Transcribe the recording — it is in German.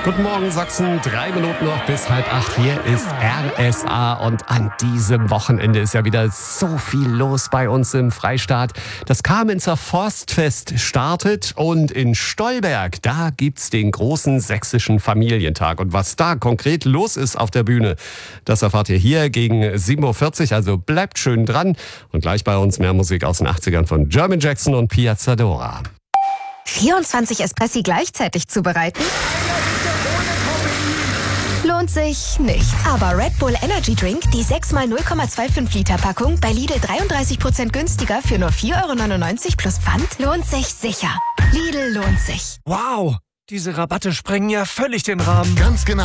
Guten Morgen Sachsen, 3 Minuten noch bis 7:30. Hier ist RSA und an diesem Wochenende ist ja wieder so viel los bei uns im Freistaat. Das Kamenzer Forstfest startet und in Stolberg, da gibt's den großen sächsischen Familientag. Und was da konkret los ist auf der Bühne, das erfahrt ihr hier gegen 7:40 Uhr. Also bleibt schön dran und gleich bei uns mehr Musik aus den 80ern von Jermaine Jackson und Piazza Dora. 24 Espressi gleichzeitig zubereiten? Lohnt sich nicht. Aber Red Bull Energy Drink, die 6x 0,25 Liter Packung, bei Lidl 33% günstiger für nur 4,99 € plus Pfand, lohnt sich sicher. Lidl lohnt sich. Wow, diese Rabatte sprengen ja völlig den Rahmen. Ganz genau.